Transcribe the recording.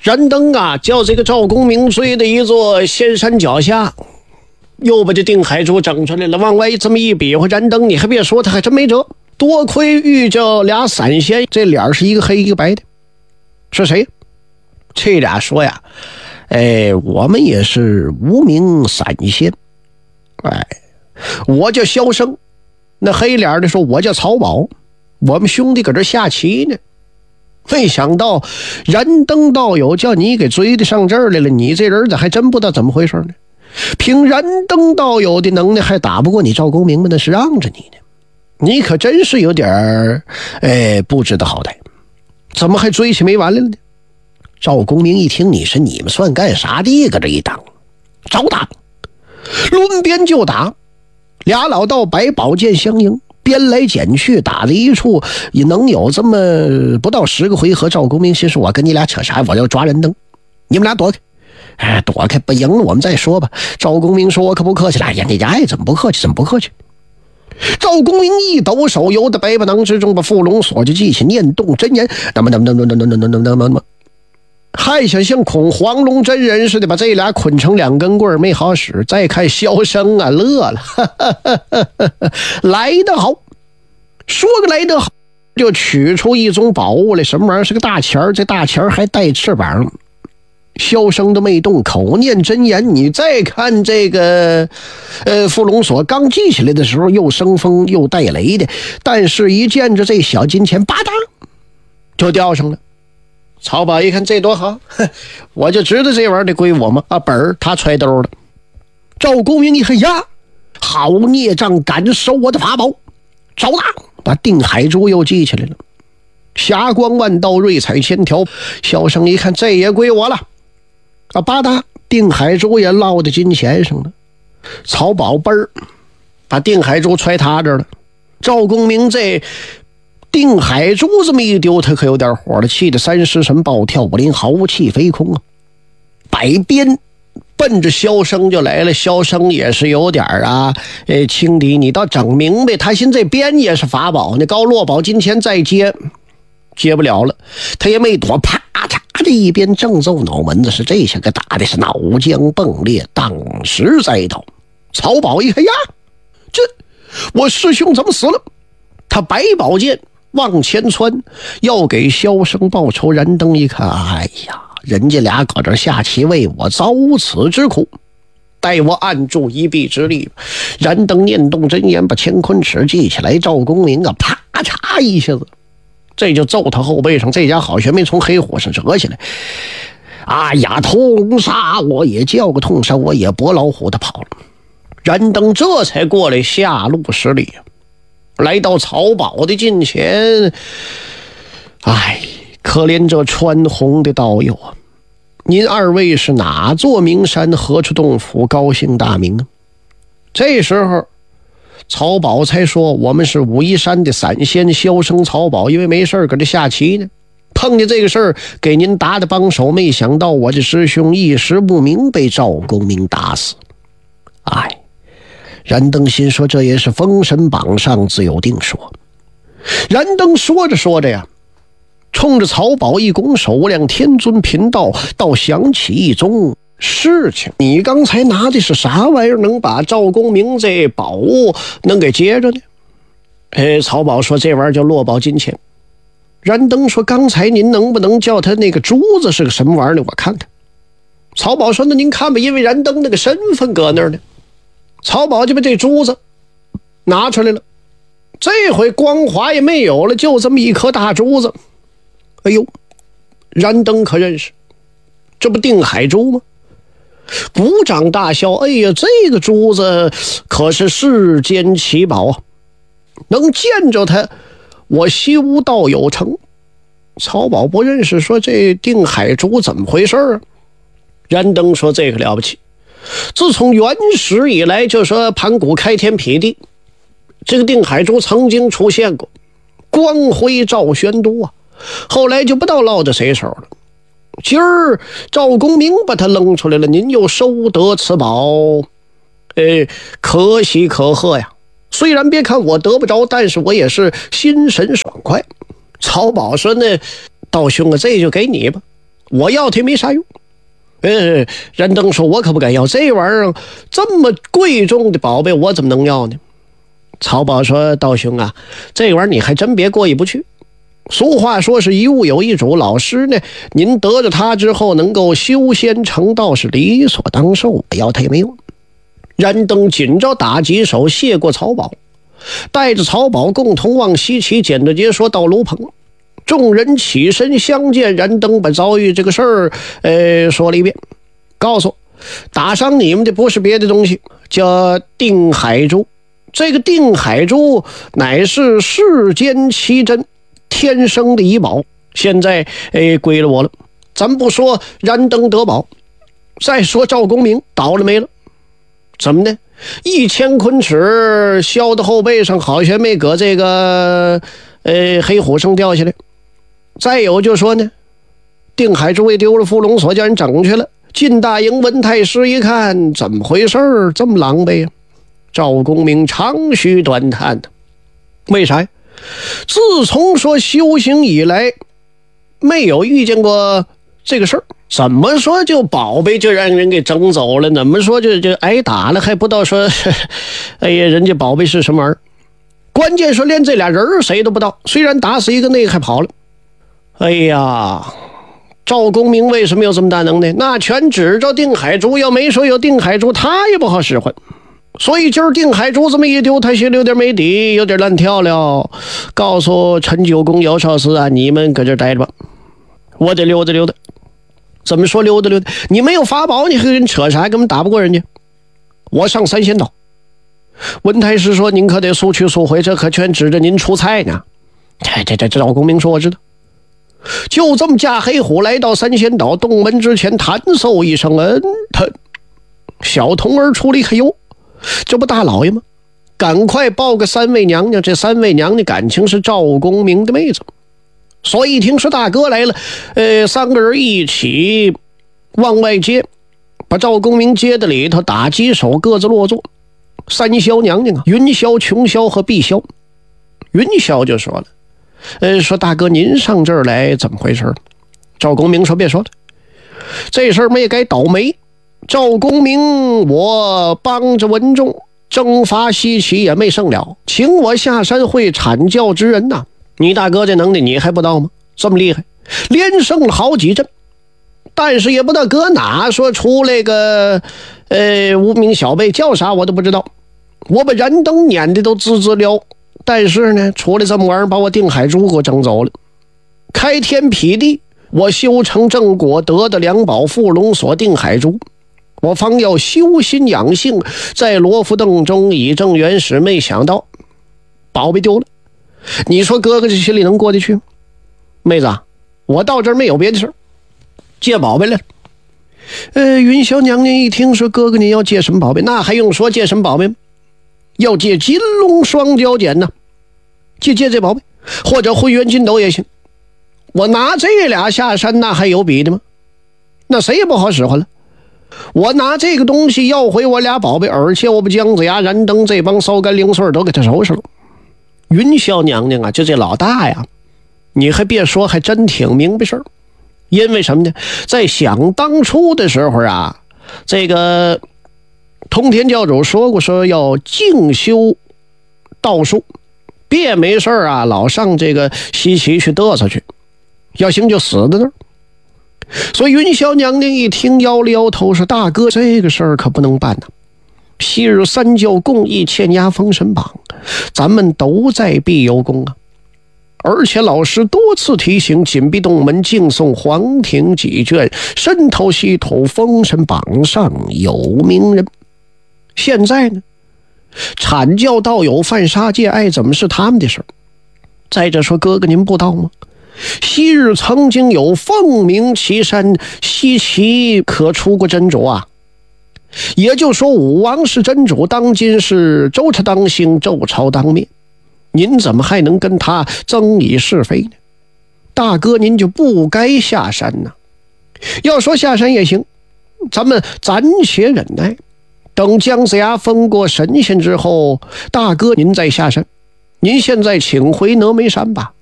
燃灯啊，叫这个赵公明追的一座仙山脚下，又把这定海珠整出来了。往外这么一比划，燃灯你还别说，他还真没辙。多亏遇着俩散仙，这脸是一个黑一个白的。是谁？这俩说呀，我们也是无名散仙，我叫萧生，那黑脸的说我叫曹宝，我们兄弟搁这下棋呢。没想到燃灯道友叫你给追的上这儿来了，你这人咋还真不知道怎么回事呢？凭燃灯道友的能耐还打不过你赵公明吗？那是让着你呢，你可真是有点不知道好歹，怎么还追起没完了呢？赵公明一听，你们算干啥的？搁这一挡，找打，抡鞭就打，俩老道摆宝剑相迎，鞭来剪去，打的一处也能有这么不到10个回合。赵公明心说，我跟你俩扯啥？我要抓燃灯，你们俩躲开，躲开，不赢了我们再说吧。赵公明说，我可不客气了。你爱怎么不客气怎么不客气。赵公明一抖手，由得白不能之中把缚龙锁就记起，念动真言，那么还想像孔黄龙真人似的把这俩捆成2根棍没好使。再看萧生啊，乐了，来得好。说个来得好，就取出一宗宝物来，什么玩意儿？是个大钱儿，这大钱儿还带翅膀。萧生都没动，口念真言。你再看这个缚龙锁刚系起来的时候，又生风又带雷的，但是一见着这小金钱，吧嗒就吊上了。曹宝一看这多好，我就知道这玩意儿得归我嘛。本儿他揣兜了。赵公明一看呀，好孽障，敢收我的法宝，找打，把定海珠又记起来了。霞光万道，瑞彩千条。萧生一看这也归我了，吧嗒，定海珠也落在金钱上了。曹宝奔儿把定海珠揣他这儿了。赵公明这定海珠这么一丢，他可有点火了，气得3尸神暴跳，5灵豪气飞空啊！百鞭奔着萧生就来了。萧生也是有点轻敌，你倒整明白，他寻这鞭也是法宝呢，高落宝金钱再接不了了，他也没躲，啪嚓这一鞭正揍脑门子，是这下给打的是脑浆迸裂，当时栽倒。曹宝一看呀，这我师兄怎么死了？他摆宝剑往前窜，要给萧生报仇。燃灯一看，哎呀，人家俩搁这下棋，为我遭此之苦，待我按住一臂之力。燃灯念动真言，把乾坤尺记起来。赵公明啊，啪嚓一下子，这就揍他后背上。这家好悬没从黑火上折下来。哎呀，痛杀我也叫个痛杀，我也搏老虎的跑了。燃灯这才过来下路10里，来到曹宝的近前。可怜这穿红的道友啊，您2位是哪座名山何处洞府高姓大名啊？这时候曹宝才说，我们是武夷山的散仙萧生曹宝，因为没事搁这下棋呢，碰见这个事儿给您打的帮手，没想到我这师兄一时不明，被赵公明打死。燃灯心说，这也是封神榜上自有定说。燃灯说着说着呀，冲着曹宝一拱手，我两天尊贫道倒想起一宗事情。你刚才拿的是啥玩意儿，能把赵公明这宝物能给接着呢？曹宝说，这玩意儿叫落宝金钱。燃灯说，刚才您能不能叫他那个珠子是个什么玩意儿呢？我看看。曹宝说，那您看吧，因为燃灯那个身份搁那儿呢。曹宝就把这珠子拿出来了，这回光华也没有了，就这么一颗大珠子。哎呦，燃灯可认识，这不定海珠吗？鼓掌大笑，哎呀，这个珠子可是世间奇宝啊，能见着它，我修道有成。曹宝不认识，说这定海珠怎么回事啊？燃灯说，这个了不起，自从原始以来，就说盘古开天辟地，这个定海珠曾经出现过，光辉照玄都啊，后来就不知道落在谁手了。今儿赵公明把他扔出来了，您又收得此宝，可喜可贺呀。虽然别看我得不着，但是我也是心神爽快。曹宝说，那道兄啊，这就给你吧， 我要它也没啥用。任登说，我可不敢要这玩意儿，这么贵重的宝贝我怎么能要呢？曹宝说，道兄啊，这玩意儿你还真别过意不去。俗话说是一物有一主，老师呢，您得着它之后能够修仙成道是理所当受，我要它也没用。任登紧着打几手谢过曹宝，带着曹宝共同往西岐。简德杰说，到楼棚，众人起身相见。任登把遭遇这个事儿说了一遍，告诉打伤你们的不是别的东西，叫定海珠。这个定海珠乃是世间奇珍，天生的遗宝，现在归了我了。咱不说燃灯得宝，再说赵公明倒了霉了。怎么呢？1000昆尺削到后背上，好像没搁这个黑虎上掉下来。再有就说呢，定海珠也丢了，伏龙所叫人整去了。进大营文太师一看，怎么回事这么狼狈啊？赵公明长吁短叹的，为啥呀？自从说修行以来，没有遇见过这个事儿。怎么说就宝贝就让人给整走了？怎么说就挨打了还不知道说，哎呀，人家宝贝是什么玩意儿？关键说连这俩人谁都不知道，虽然打死一个，那个还跑了。哎呀，赵公明为什么有这么大能耐？那全指着定海珠，要没说有定海珠，他也不好使唤。所以今儿定海珠这么一丢，他心里有点没底，有点乱跳了。告诉陈九公、姚少司啊，你们搁这待着吧，我得溜达溜达。怎么说溜达溜达？你没有法宝，你和人扯啥？根本打不过人家。我上三仙岛。文太师说，您可得速去速回，这可全指着您出菜呢。这赵公明说，我知道。就这么驾黑虎来到三仙岛洞门之前，弹奏一声小童儿出了一看，哟，这不大老爷吗？赶快报个三位娘娘。这三位娘娘感情是赵公明的妹子，所以一听说大哥来了，三个人一起往外接，把赵公明接到里头，打几手，各自落座。三霄娘娘啊，云霄、琼霄和碧霄。云霄就说了，说大哥您上这儿来怎么回事？赵公明说，别说了，这事儿没该倒霉。赵公明我帮着文仲征伐西岐也没胜了，请我下山会阐教之人呐。你大哥这能耐你还不知道吗？这么厉害，连胜了好几阵，但是也不知道搁哪说出来个无名小辈，叫啥我都不知道。我把燃灯撵的都滋滋撩，但是呢出来这么玩意儿，把我定海珠给我整走了。开天辟地，我修成正果，得的两宝伏龙锁定海珠，我方要修心养性，在罗浮洞中以正原始，没想到宝贝丢了。你说哥哥这心里能过得去吗？妹子啊，我到这儿没有别的事儿，借宝贝来了。云霄娘娘一听说哥哥您要借什么宝贝，那还用说借什么宝贝吗？要借金龙双雕剪呢，借这宝贝，或者混元金斗也行。我拿这俩下山，那还有比的吗？那谁也不好使唤了。我拿这个东西要回我俩宝贝，而且我把姜子牙、燃灯这帮骚干零碎都给他收拾了。云霄娘娘啊，就这老大呀，你还别说，还真挺明白事儿。因为什么呢？在想当初的时候啊，这个通天教主说过，说要静修道术，别没事啊老上这个西岐去嘚瑟去，要行就死在那儿。所以云霄娘娘一听摇了摇头，说大哥这个事儿可不能办呐。昔日三教共议欠押封神榜，咱们都在必有功啊。而且老师多次提醒，紧闭洞门，敬诵黄庭几卷，深投稀土，封神榜上有名人。现在呢，阐教道友犯杀戒，爱怎么是他们的事儿。再者说，哥哥您不知道吗？昔日曾经有凤鸣岐山，西岐可出过真主啊。也就说武王是真主，当今是周朝当兴，周朝当灭，您怎么还能跟他争议是非呢？大哥您就不该下山呢。要说下山也行，咱们暂且忍耐，等姜子牙封过神仙之后，大哥您再下山。您现在请回峨眉山吧。